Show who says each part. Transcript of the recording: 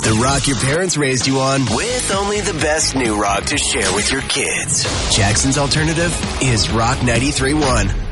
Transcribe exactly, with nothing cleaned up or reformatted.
Speaker 1: The rock your parents raised you on, with only the best new rock to share with your kids. Jackson's alternative is Rock ninety-three point one.